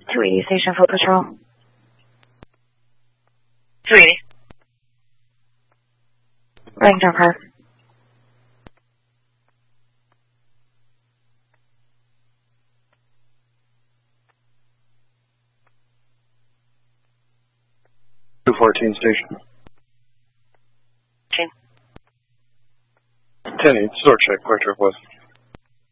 280 station for patrol. 280. Running down car. Station. 10. 10-8, sword check, Electric West.